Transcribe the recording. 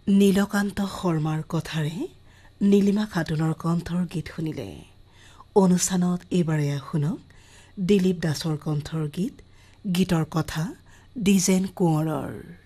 নীলকান্ত শৰ্মাৰ কথাৰে নীলিমা খাতুনৰ কণ্ঠৰ গীত শুনিলে। অনুষ্ঠানত এইবাৰে শুনক দিলীপ দাসৰ কণ্ঠৰ গীত। গীতৰ কথা দ্বিজেন কোঁৱৰৰ।